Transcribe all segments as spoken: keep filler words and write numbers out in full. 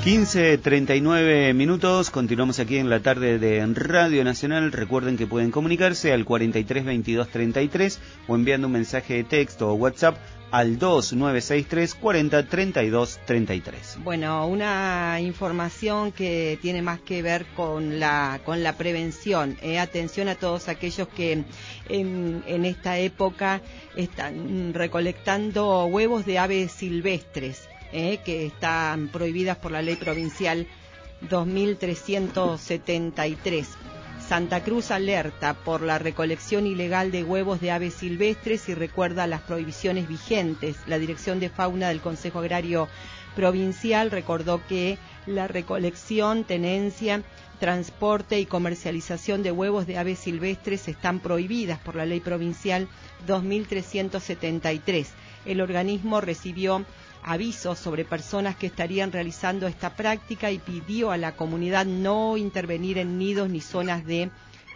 quince treinta y nueve minutos, continuamos aquí en la tarde de Radio Nacional. Recuerden que pueden comunicarse al cuarenta y tres veintidós treinta y tres o enviando un mensaje de texto o WhatsApp al dos nueve seis tres cuarenta treinta y dos treinta y tres. Bueno, una información que tiene más que ver con la con la prevención. Eh, atención a todos aquellos que en, en esta época están recolectando huevos de aves silvestres, eh, que están prohibidas por la ley provincial dos mil trescientos setenta y tres. Santa Cruz alerta por la recolección ilegal de huevos de aves silvestres y recuerda las prohibiciones vigentes. La Dirección de Fauna del Consejo Agrario Provincial recordó que la recolección, tenencia, transporte y comercialización de huevos de aves silvestres están prohibidas por la Ley Provincial dos mil trescientos setenta y tres. El organismo recibió avisos sobre personas que estarían realizando esta práctica y pidió a la comunidad no intervenir en nidos ni zonas de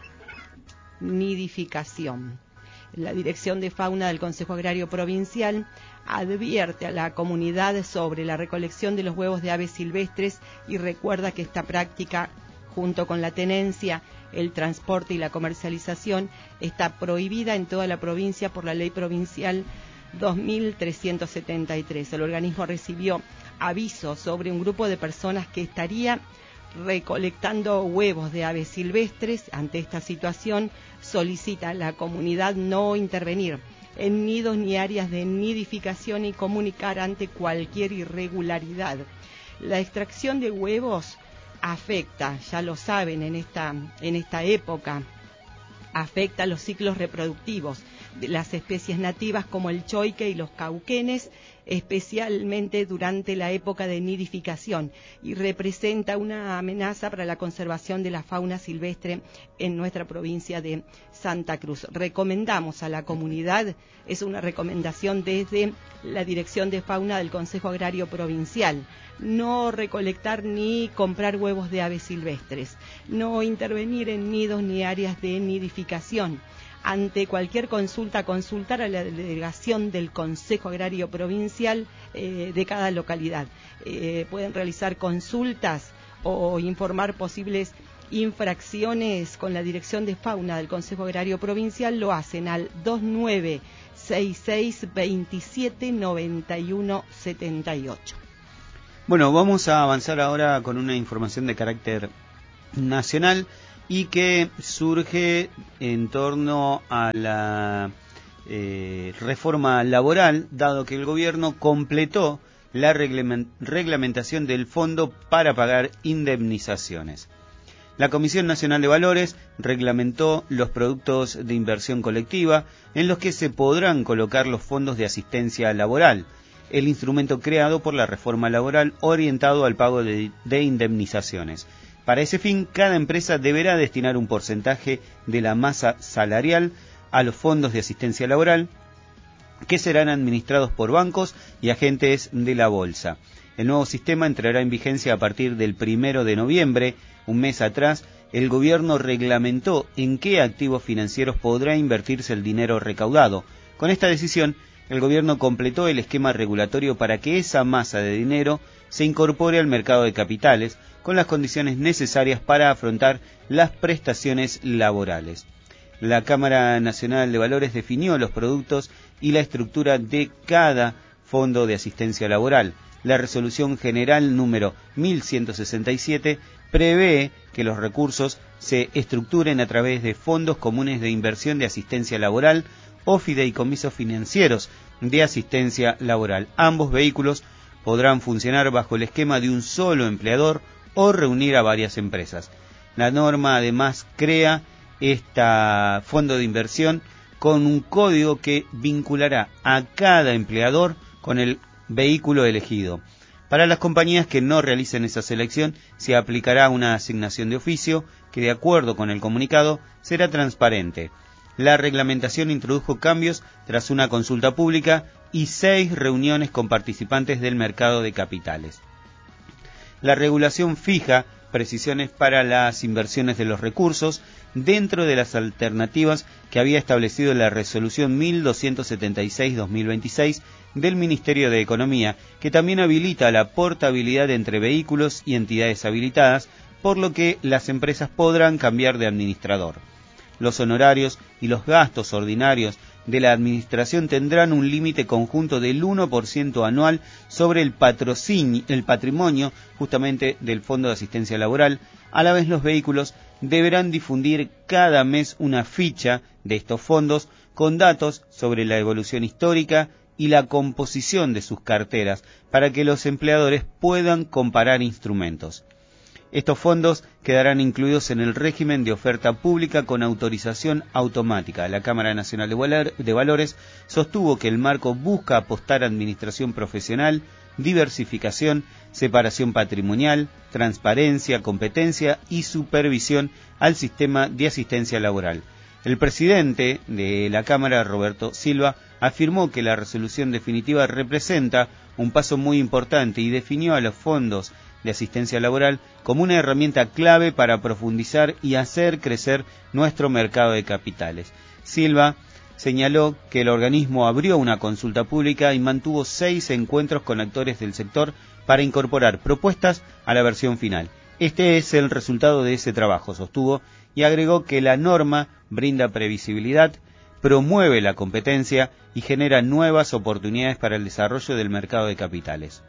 nidificación. La Dirección de Fauna del Consejo Agrario Provincial advierte a la comunidad sobre la recolección de los huevos de aves silvestres y recuerda que esta práctica, junto con la tenencia, el transporte y la comercialización, está prohibida en toda la provincia por la Ley Provincial dos mil trescientos setenta y tres. El organismo recibió aviso sobre un grupo de personas que estaría recolectando huevos de aves silvestres. Ante esta situación, solicita a la comunidad no intervenir en nidos ni áreas de nidificación y comunicar ante cualquier irregularidad. La extracción de huevos afecta, ya lo saben, en esta, en esta época, afecta los ciclos reproductivos de las especies nativas como el choique y los cauquenes, especialmente durante la época de nidificación, y representa una amenaza para la conservación de la fauna silvestre en nuestra provincia de Santa Cruz. Recomendamos a la comunidad, es una recomendación desde la Dirección de Fauna del Consejo Agrario Provincial, no recolectar ni comprar huevos de aves silvestres, no intervenir en nidos ni áreas de nidificación. Ante cualquier consulta, consultar a la delegación del Consejo Agrario Provincial eh, de cada localidad. Eh, pueden realizar consultas o informar posibles infracciones con la Dirección de Fauna del Consejo Agrario Provincial. Lo hacen al dos nueve seis seis veintisiete noventa y uno setenta y ocho. Bueno, vamos a avanzar ahora con una información de carácter nacional y que surge en torno a la eh, reforma laboral, dado que el gobierno completó la reglamentación del fondo para pagar indemnizaciones. La Comisión Nacional de Valores reglamentó los productos de inversión colectiva en los que se podrán colocar los fondos de asistencia laboral, el instrumento creado por la reforma laboral orientado al pago de, de indemnizaciones. Para ese fin, cada empresa deberá destinar un porcentaje de la masa salarial a los fondos de asistencia laboral, que serán administrados por bancos y agentes de la bolsa. El nuevo sistema entrará en vigencia a partir del primero de noviembre. Un mes atrás, el gobierno reglamentó en qué activos financieros podrá invertirse el dinero recaudado. Con esta decisión, el gobierno completó el esquema regulatorio para que esa masa de dinero se incorpore al mercado de capitales con las condiciones necesarias para afrontar las prestaciones laborales. La Cámara Nacional de Valores definió los productos y la estructura de cada fondo de asistencia laboral. La Resolución General número mil ciento sesenta y siete prevé que los recursos se estructuren a través de fondos comunes de inversión de asistencia laboral o fideicomisos financieros de asistencia laboral. Ambos vehículos podrán funcionar bajo el esquema de un solo empleador o reunir a varias empresas. La norma además crea este fondo de inversión con un código que vinculará a cada empleador con el vehículo elegido. Para las compañías que no realicen esa selección, se aplicará una asignación de oficio que, de acuerdo con el comunicado, será transparente. La reglamentación introdujo cambios tras una consulta pública y seis reuniones con participantes del mercado de capitales. La regulación fija precisiones para las inversiones de los recursos dentro de las alternativas que había establecido la resolución mil doscientos setenta y seis barra dos mil veintiséis del Ministerio de Economía, que también habilita la portabilidad entre vehículos y entidades habilitadas, por lo que las empresas podrán cambiar de administrador. Los honorarios y los gastos ordinarios de la administración tendrán un límite conjunto del uno por ciento anual sobre el patrocinio, el patrimonio justamente del Fondo de Asistencia Laboral. A la vez, los vehículos deberán difundir cada mes una ficha de estos fondos con datos sobre la evolución histórica y la composición de sus carteras para que los empleadores puedan comparar instrumentos. Estos fondos quedarán incluidos en el régimen de oferta pública con autorización automática. La Cámara Nacional de Valores sostuvo que el marco busca apostar a administración profesional, diversificación, separación patrimonial, transparencia, competencia y supervisión al sistema de asistencia laboral. El presidente de la Cámara, Roberto Silva, afirmó que la resolución definitiva representa un paso muy importante y definió a los fondos de asistencia laboral como una herramienta clave para profundizar y hacer crecer nuestro mercado de capitales. Silva señaló que el organismo abrió una consulta pública y mantuvo seis encuentros con actores del sector para incorporar propuestas a la versión final. Este es el resultado de ese trabajo, sostuvo, y agregó que la norma brinda previsibilidad, promueve la competencia y genera nuevas oportunidades para el desarrollo del mercado de capitales.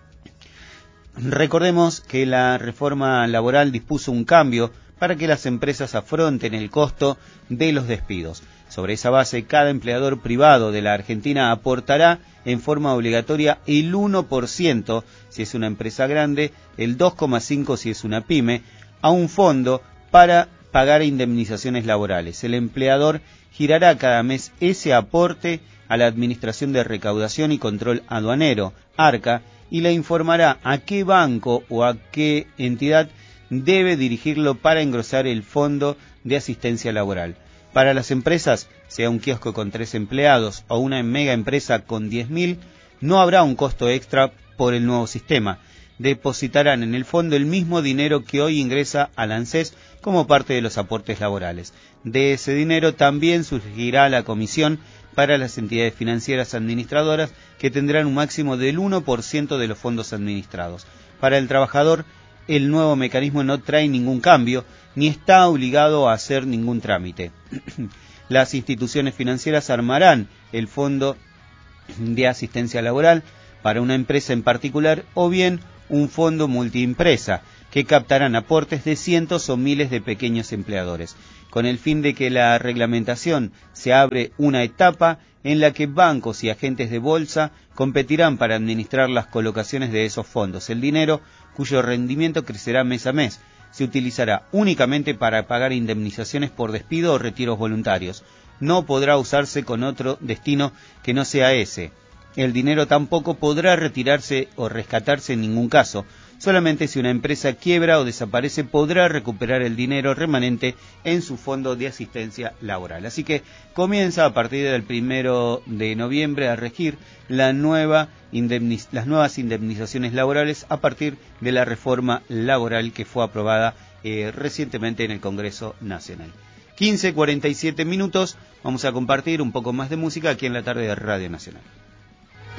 Recordemos que la reforma laboral dispuso un cambio para que las empresas afronten el costo de los despidos. Sobre esa base, cada empleador privado de la Argentina aportará en forma obligatoria el uno por ciento si es una empresa grande, el dos coma cinco por ciento si es una pyme, a un fondo para pagar indemnizaciones laborales. El empleador girará cada mes ese aporte a la Administración de Recaudación y Control Aduanero, ARCA, y le informará a qué banco o a qué entidad debe dirigirlo para engrosar el fondo de asistencia laboral. Para las empresas, sea un kiosco con tres empleados o una mega empresa con diez mil, no habrá un costo extra por el nuevo sistema. Depositarán en el fondo el mismo dinero que hoy ingresa al ANSES como parte de los aportes laborales. De ese dinero también surgirá la comisión para las entidades financieras administradoras, que tendrán un máximo del uno por ciento de los fondos administrados. Para el trabajador, el nuevo mecanismo no trae ningún cambio, ni está obligado a hacer ningún trámite. Las instituciones financieras armarán el fondo de asistencia laboral para una empresa en particular o bien un fondo multiempresa, que captarán aportes de cientos o miles de pequeños empleadores, con el fin de que la reglamentación se abre una etapa en la que bancos y agentes de bolsa competirán para administrar las colocaciones de esos fondos. El dinero, cuyo rendimiento crecerá mes a mes, se utilizará únicamente para pagar indemnizaciones por despido o retiros voluntarios. No podrá usarse con otro destino que no sea ese. El dinero tampoco podrá retirarse o rescatarse en ningún caso. Solamente si una empresa quiebra o desaparece podrá recuperar el dinero remanente en su fondo de asistencia laboral. Así que comienza a partir del primero de noviembre a regir la nueva indemniz- las nuevas indemnizaciones laborales a partir de la reforma laboral que fue aprobada eh, recientemente en el Congreso Nacional. quince cuarenta y siete minutos, vamos a compartir un poco más de música aquí en la tarde de Radio Nacional.